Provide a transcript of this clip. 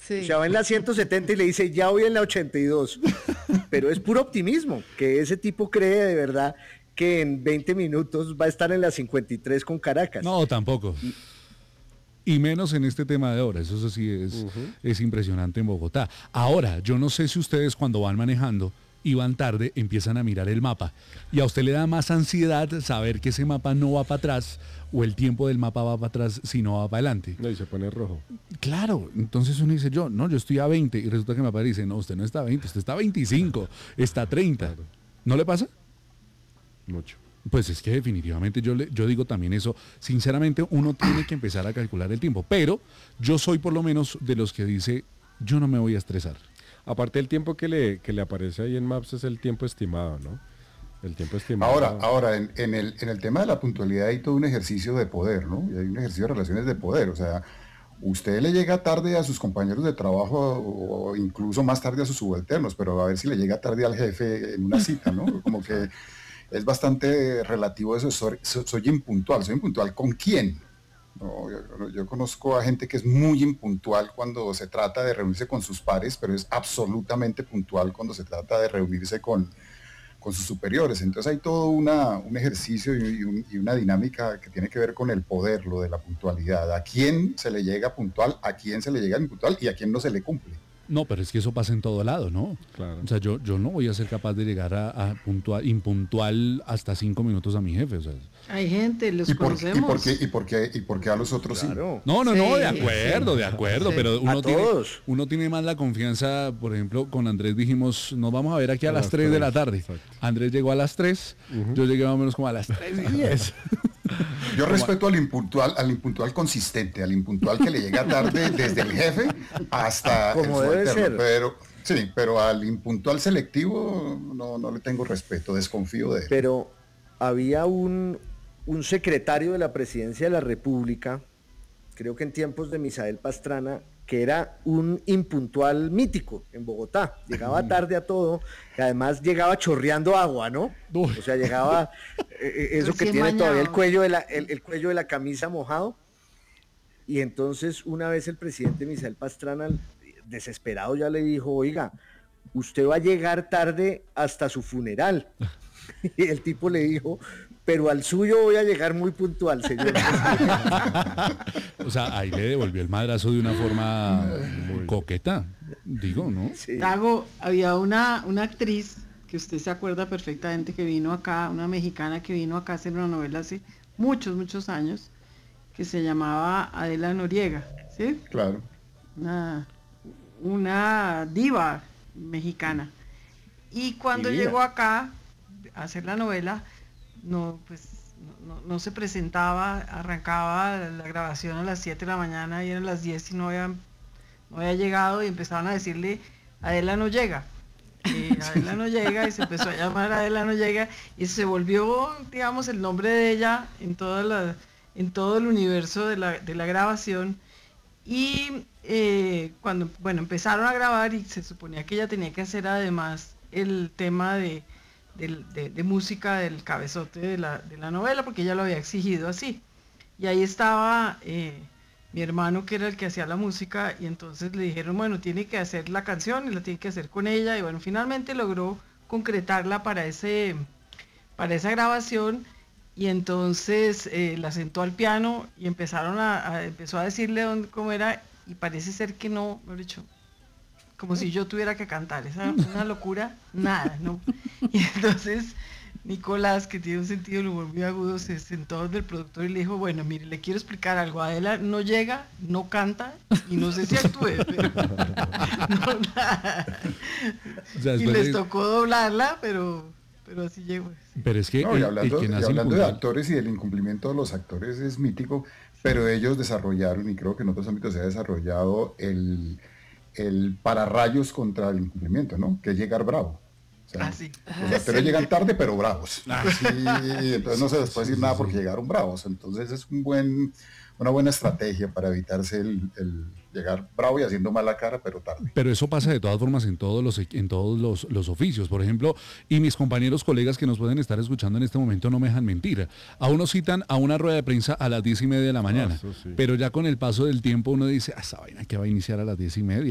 Sí. O sea, va en la 170 y le dice, ya voy en la 82. Pero es puro optimismo, que ese tipo cree de verdad que en 20 minutos va a estar en la 53 con Caracas. No, tampoco. Y, Y menos en este tema de horas, eso sí es impresionante en Bogotá. Ahora, yo no sé si ustedes cuando van manejando y van tarde empiezan a mirar el mapa y a usted le da más ansiedad saber que ese mapa no va para atrás o el tiempo del mapa va para atrás si no va para adelante. No, y se pone rojo. Claro, entonces uno dice yo estoy a 20 y resulta que mi papá dice, no, usted no está a 20, usted está a 25, está a 30. Claro. ¿No le pasa? Mucho. Pues es que definitivamente yo digo también eso, sinceramente uno tiene que empezar a calcular el tiempo, pero yo soy por lo menos de los que dice, yo no me voy a estresar. Aparte el tiempo que le aparece ahí en Maps es el tiempo estimado, ¿no? El tiempo estimado. Ahora en el tema de la puntualidad hay todo un ejercicio de poder, ¿no? Y hay un ejercicio de relaciones de poder, o sea, usted le llega tarde a sus compañeros de trabajo o incluso más tarde a sus subalternos, pero a ver si le llega tarde al jefe en una cita, ¿no? Como que es bastante relativo eso, soy impuntual, ¿con quién? No, yo conozco a gente que es muy impuntual cuando se trata de reunirse con sus pares, pero es absolutamente puntual cuando se trata de reunirse con sus superiores. Entonces hay todo un ejercicio y una dinámica que tiene que ver con el poder, lo de la puntualidad. ¿A quién se le llega puntual, a quién se le llega impuntual y a quién no se le cumple? No, pero es que eso pasa en todo lado, ¿no? Claro. O sea, yo no voy a ser capaz de llegar a impuntual hasta 5 minutos a mi jefe, o sea. Hay gente, los ¿Y por conocemos. qué a los otros claro. sí? No, Sí, de acuerdo, sí. pero A todos. uno tiene más la confianza, por ejemplo, con Andrés dijimos, nos vamos a ver aquí a las 3 de la tarde. Exacto. Andrés llegó a las 3, yo llegué más o menos como a las 3:10. Yo respeto al impuntual consistente, al impuntual que le llega tarde desde el jefe hasta Como el debe subalterno. ser. Pero al impuntual selectivo no le tengo respeto, desconfío de él. Pero había un secretario de la Presidencia de la República, creo que en tiempos de Misael Pastrana, que era un impuntual mítico en Bogotá. Llegaba tarde a todo, y además llegaba chorreando agua, ¿no? Uy. O sea, llegaba eso que Recién tiene todavía el bañado. cuello de la camisa mojado. Y entonces una vez el presidente Misael Pastrana, desesperado, ya le dijo, oiga, usted va a llegar tarde hasta su funeral. Y el tipo le dijo, pero al suyo voy a llegar muy puntual, señor. O sea, ahí le devolvió el madrazo de una forma coqueta, digo, ¿no? Sí. Tago, había una actriz que usted se acuerda perfectamente que vino acá, una mexicana que vino acá a hacer una novela hace muchos años, que se llamaba Adela Noriega, ¿sí? Claro. Una diva mexicana. Y cuando Divina. llegó acá a hacer la novela, no se presentaba, arrancaba la grabación a las 7 de la mañana y eran las 10 y no había llegado y empezaban a decirle, Adela no llega. Adela no llega y se empezó a llamar Adela no llega y se volvió, digamos, el nombre de ella en todo el universo de la grabación. Y cuando empezaron a grabar y se suponía que ella tenía que hacer además el tema de música del cabezote de la novela, porque ella lo había exigido así. Y ahí estaba mi hermano, que era el que hacía la música, y entonces le dijeron, bueno, tiene que hacer la canción y la tiene que hacer con ella, y bueno, finalmente logró concretarla para esa grabación, y entonces la sentó al piano y empezó a decirle cómo era, y parece ser que no, mejor dicho, como si yo tuviera que cantar, esa una locura, nada, ¿no? Y entonces Nicolás, que tiene un sentido del humor muy agudo, se sentó del productor y le dijo, bueno, mire, le quiero explicar algo, Adela no llega, no canta, y no sé si actúe, pero no, nada. O sea, Y después les de- tocó doblarla, pero así llegó. Pero es que No, y el que nace hablando de impuntual- actores y del incumplimiento de los actores es mítico, pero ellos desarrollaron, y creo que en otros ámbitos se ha desarrollado el pararrayos contra el incumplimiento, ¿no? Que es llegar bravo. O sea, Ah, sí. los actores llegan tarde, pero bravos. Sí, entonces no se les puede decir nada porque llegaron bravos. Entonces es una buena estrategia para evitarse el llegar bravo y haciendo mala cara, pero tarde. Pero eso pasa de todas formas en todos los oficios. Por ejemplo, y mis compañeros, colegas que nos pueden estar escuchando en este momento no me dejan mentir. A uno citan a una rueda de prensa a las 10:30 de la mañana. Eso sí. Pero ya con el paso del tiempo uno dice, esa vaina que va a iniciar a las 10:30.